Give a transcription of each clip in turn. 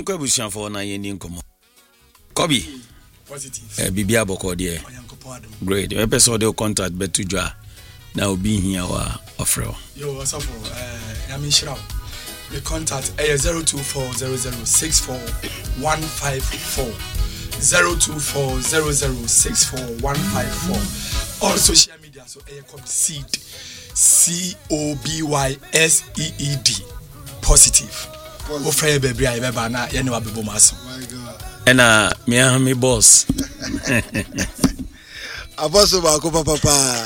Yenko Bushanfo na Yendi Nkomo. Kobi. Positive. Bibia Boko there. Great. Episode of contact Betujwa. Now be here offer. Yo, what's up for Yamin Shirao. The contact 02400641554. 02400641554. All social media so called Seed. COBYSEED. Positive. O frey baby I be na ye ne wa bebo maso. My God. And me boss. Apostle Bako papa.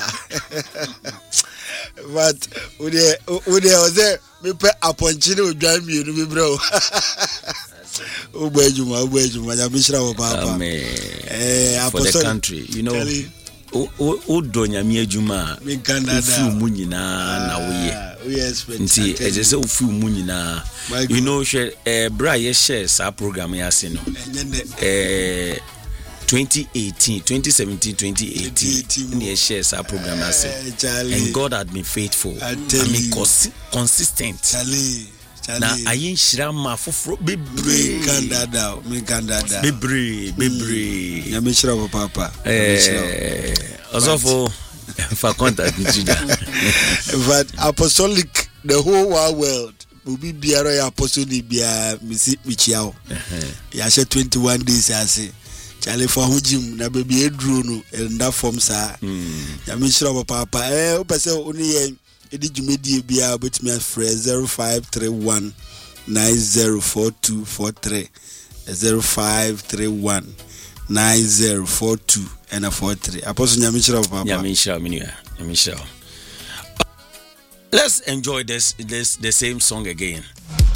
But we was there me pe aponchine odwan mienu mi bro. Ubejuma ya mishra papa. For the country, you know. O donya mi adwuma mi Canada fu mu nyina na wo ye nti ejese o fu mu nyina you know bra ye share sa program ya se no 2017 ye share sa program ya se and God had been faithful and consistent na ayin shira ma foforo bebre mi Canada bebre ya mi shira papa also for contact with but apostolic the whole wide world will be biara apostolic bia michiao ya she 21 days ase chale for hujim na baby edru no in that form sa ya mi shira papa o pese oni ye edi jumedie bia betimi afre 0531 904243 0531 9042 and a 43. Apostle Nyamishra papa. Nyamishra. Let's enjoy the same song again.